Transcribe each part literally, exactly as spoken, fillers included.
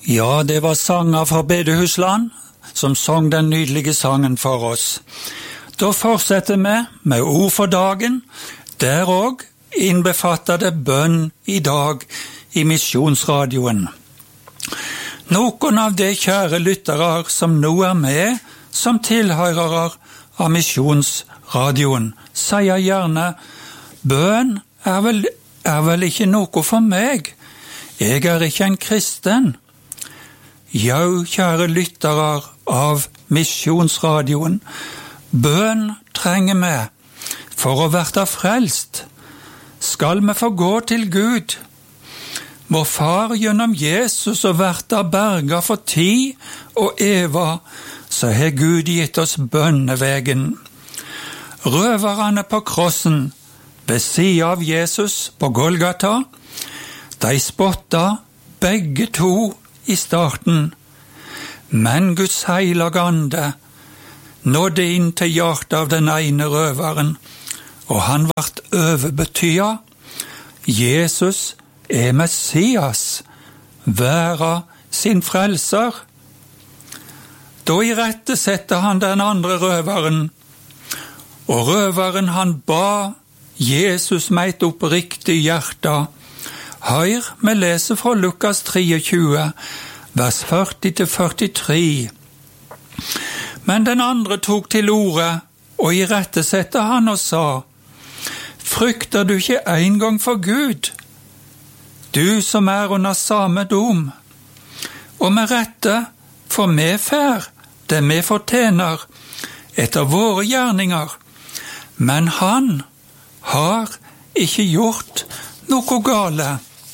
Ja, det var sanger fra Bedehusland som sang den nydelige sangen for oss. Da fortsetter vi med ord for dagen, der også innbefatter det bønn i dag i Misjonsradioen. Noen av de kjære lyttere som nå er med som tilhørere av Misjonsradioen, sier gjerne, bønn er vel, er vel ikke noe for meg, jeg er ikke en kristen. Jau, kjære lyttere av Misjonsradioen, bønn trenger vi for å verte frelst. Skal vi få gå til Gud? Vår far gjennom Jesus og verte berga for tid og eva, så har Gud gitt oss bønnevegen. Røverne på krossen, ved siden av Jesus på Golgata, de spotta begge to i starten, men Guds heilige ande nådde inn til hjertet av den ene røveren, og han vart overbetyda. Jesus er Messias, være sin frelser. Da irettesette han den andre røveren, og røveren han ba Jesus med et oppriktig hjerte. Hør, vi leser fra Lukas tjuetre, vers førti til førtitre. Men den andre tok til ordet, og irettesette han og sa, frykter du ikke en gang for Gud, du som er under samme dom, og med rette, for vi fær det vi fortjener, etter våre gjerninger, men han har ikke gjort noe gale.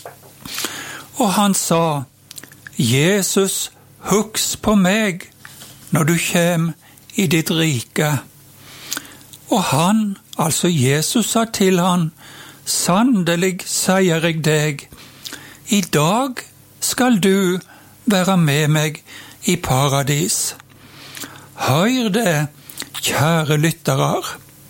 Og han sa, Jesus, husk på meg når du kjem i ditt rike. Og han, altså Jesus, sa til han, sannelig sier jeg deg, i dag skal du være med meg i paradis. Hør det, kjære lyttere.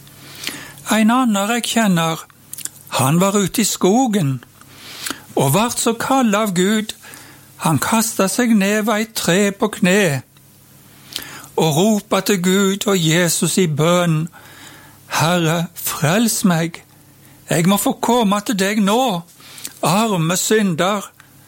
En annen jeg kjenner, han var ute i skogen, og vart så kall av Gud, han kastet seg ned ved et tre på kne, og ropa til Gud og Jesus i bønn, Herre, frels meg, jeg må få komme til deg nå, arme synder.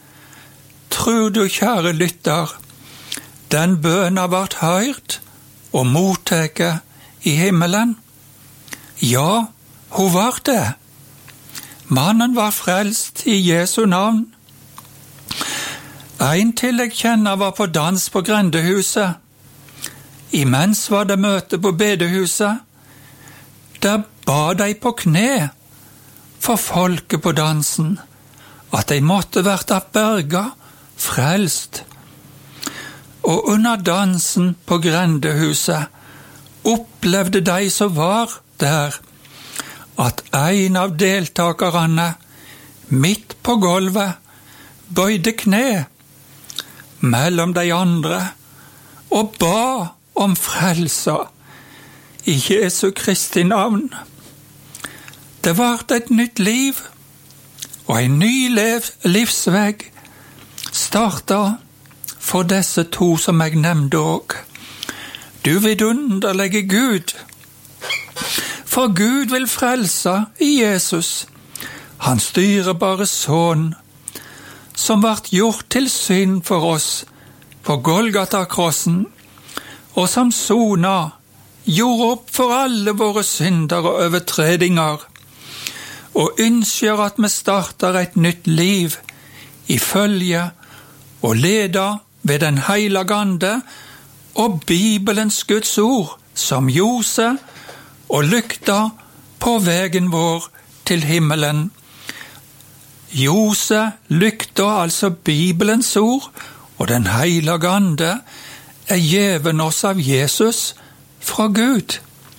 Tror du, kjære lytter, den bønna vart hørt og motteke i himmelen? Ja, hun var det. Mannen var frelst i Jesu navn. En til jeg kjenner var på dans på grendehuset. Imens var det møte på bedehuset. Der ba de på kne for folket på dansen, at de måtte verte berga, frelst. Og under dansen på grendehuset opplevde de som var der, at en av deltakerne midt på gulvet bøyde kne mellom de andre og ba om frelsa i Jesu Kristi navn. Det vart et nytt liv, og en ny lev, livsveg starta for disse to som jeg nevnte også. Du vidunderlige Gud, for Gud vil frelse i Jesus, hans dyrebare sønn, som vart gjort til synd for oss på Golgata-krossen, og som sona gjorde opp for alle våre synder og overtredinger, og ønsker at vi starter et nytt liv i følge og leda ved den heilige ande og Bibelens Guds ord som ljose og lykta på vegen vår til himmelen. Ljose, lykta, altså Bibelens ord, og den heilige ande er gjeven oss av Jesus fra Gud.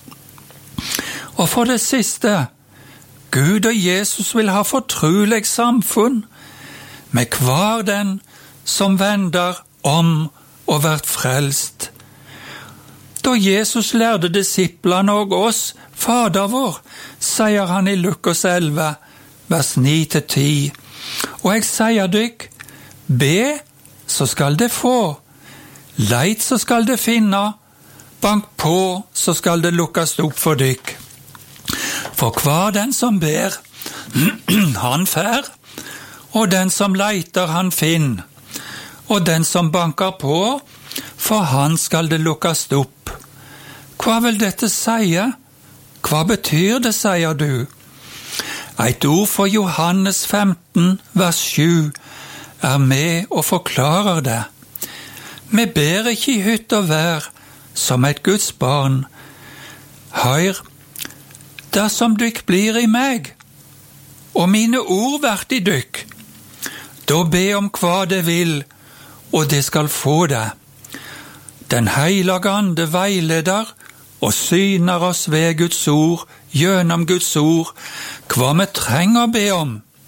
Og for det siste, Gud og Jesus vil ha fortrolig samfunn med hver den som vender om og vært frelst. Da Jesus lærte disiplene og oss, Fader vår, sier han i Lukas elleve, vers ni til ti. Og jeg sier dykk, be, så skal det få. Leit, så skal det finne. Bank på, så skal det lukkast opp for dykk. For hver den som ber, han fær, og den som leiter, han finn. Og den som banker på, for han skal det lukkast opp. Hva vil dette sie? Hva betyr det, sier du? Et ord for Johannes femten, vers sju, er med og forklarer det. Vi ber ikke i hytt og vær, som et Guds barn. Hør, dersom dykk blir i meg, og mine ord vært i dykk, da be om hva det vil, og det skal få det. Den heilige ande veileder og syner oss ved Guds ord, gjennom Guds ord, hva vi trenger å be om.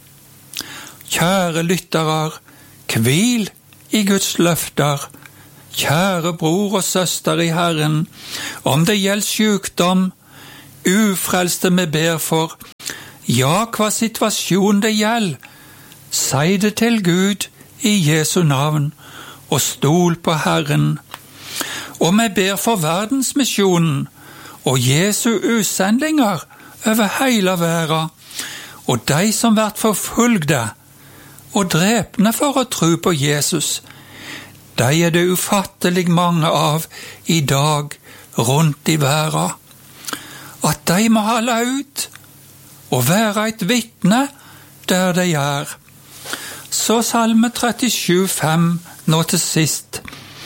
Kjære lyttere, hvil i Guds løfter. Kjære bror og søster i Herren, om det gjelder sykdom, ufrelste vi ber for, ja, hva situasjon det gjelder, si det til Gud i Jesu navn, og stol på Herren. Og vi ber for verdensmisjonen og Jesu utsendlinger over hele verden, og de som vært forfulgte og drepne for å tro på Jesus. De er det ufattelig mange av i dag rundt i verden. At de må holde ut og være et vitne der de er. Så salme trettisju, fem, nå til sist.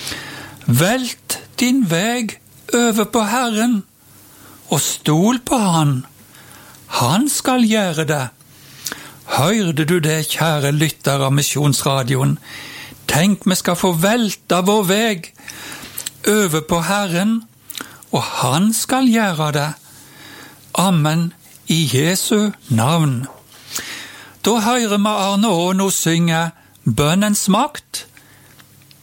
Velt din veg over på Herren, og stol på Han. Han skal gjøre det. Hørte du det, kjære lytter av Misjonsradioen? Tenk, vi skal få velta vår veg over på Herren, og Han skal gjøre det. Amen, i Jesu navn. Da hører vi Arne Aano synge Bønnens makt.